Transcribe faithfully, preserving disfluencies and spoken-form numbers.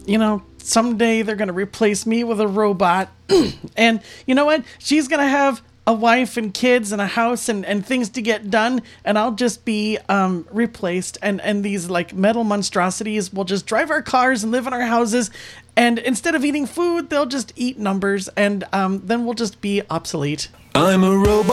you know, someday they're going to replace me with a robot. And you know what? She's going to have a wife and kids and a house and, and things to get done. And I'll just be um, replaced. And, and these like metal monstrosities will just drive our cars and live in our houses. And instead of eating food, they'll just eat numbers. And um, then we'll just be obsolete. I'm a robot.